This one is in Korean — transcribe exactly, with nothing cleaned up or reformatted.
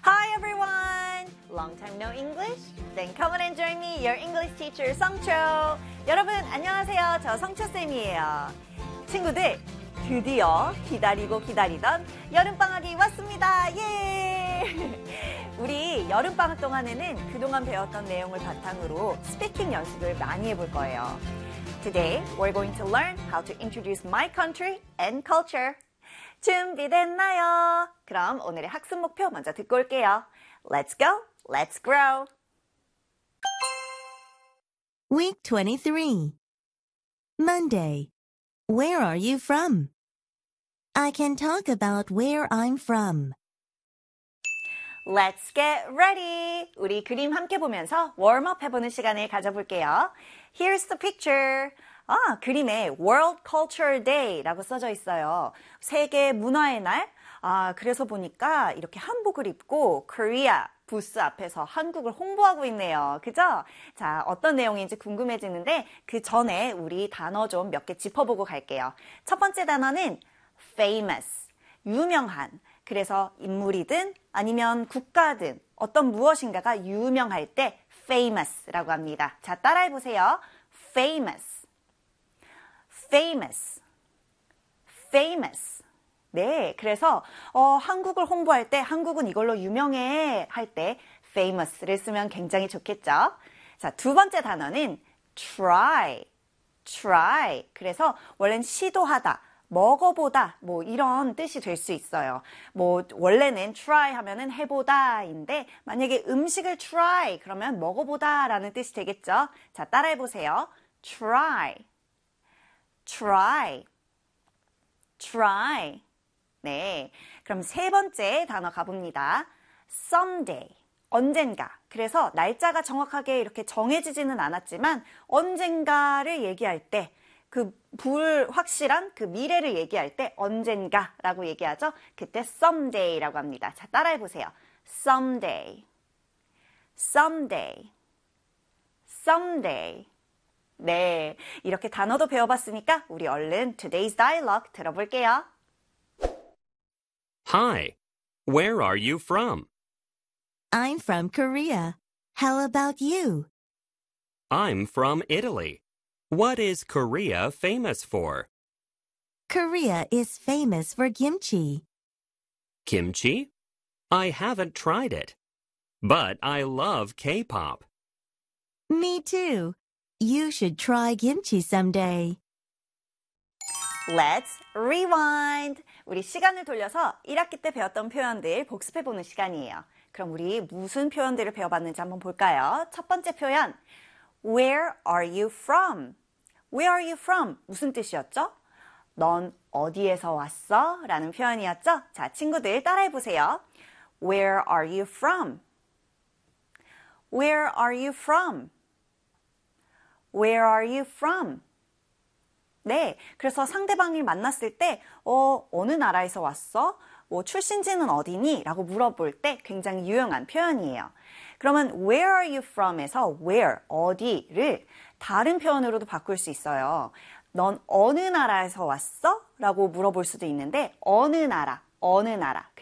Hi everyone! Long time no English? Then come and join me, your English teacher 성초. 여러분 안녕하세요. 저 성초쌤이에요. 친구들, 드디어 기다리고 기다리던 여름방학이 왔습니다. 예! 우리 여름방학 동안에는 그동안 배웠던 내용을 바탕으로 스피킹 연습을 많이 해볼 거예요. Today, we're going to learn how to introduce my country and culture. 준비됐나요? 그럼 오늘의 학습 목표 먼저 듣고 올게요. Let's go, let's grow. Week twenty-three. Monday. Where are you from? I can talk about where I'm from. Let's get ready. 우리 그림 함께 보면서 웜업 해보는 시간을 가져볼게요. Here's the picture. 아, 그림에 World Culture Day라고 써져 있어요. 세계 문화의 날. 아, 그래서 보니까 이렇게 한복을 입고 Korea 부스 앞에서 한국을 홍보하고 있네요. 그죠? 자, 어떤 내용인지 궁금해지는데 그 전에 우리 단어 좀 몇 개 짚어보고 갈게요. 첫 번째 단어는 famous, 유명한. 그래서 인물이든 아니면 국가든 어떤 무엇인가가 유명할 때 famous라고 합니다. 자, 따라해보세요. famous. famous, famous. 네, 그래서 어, 한국을 홍보할 때 한국은 이걸로 유명해 할 때 famous를 쓰면 굉장히 좋겠죠. 자, 두 번째 단어는 try, try. 그래서 원래는 시도하다, 먹어보다 뭐 이런 뜻이 될 수 있어요. 뭐 원래는 try 하면은 해보다인데 만약에 음식을 try 그러면 먹어보다라는 뜻이 되겠죠. 자, 따라해보세요. try. try, try. 네, 그럼 세 번째 단어 가봅니다. someday, 언젠가. 그래서 날짜가 정확하게 이렇게 정해지지는 않았지만 언젠가를 얘기할 때 그 불확실한 그 미래를 얘기할 때 언젠가라고 얘기하죠. 그때 someday라고 합니다. 자, 따라해보세요. someday, someday, someday. 네, 이렇게 단어도 배워봤으니까 우리 얼른 Today's Dialogue 들어볼게요. Hi, where are you from? I'm from Korea. How about you? I'm from Italy. What is Korea famous for? Korea is famous for kimchi. Kimchi? I haven't tried it. But I love K-pop. Me too. You should try kimchi someday. Let's rewind. 우리 시간을 돌려서 일 학기 때 배웠던 표현들 복습해보는 시간이에요. 그럼 우리 무슨 표현들을 배워봤는지 한번 볼까요? 첫 번째 표현, Where are you from? Where are you from? 무슨 뜻이었죠? 넌 어디에서 왔어? 라는 표현이었죠? 자, 친구들 따라해보세요. Where are you from? Where are you from? Where are you from? 네, 그래서 상대방을 만났을 때 어, 어느 나라에서 왔어? 뭐 출신지는 어디니? 라고 물어볼 때 굉장히 유용한 표현이에요. 그러면 where are you from에서 where, 어디를 다른 표현으로도 바꿀 수 있어요. 넌 어느 나라에서 왔어? 라고 물어볼 수도 있는데 어느 나라, 어느 나라.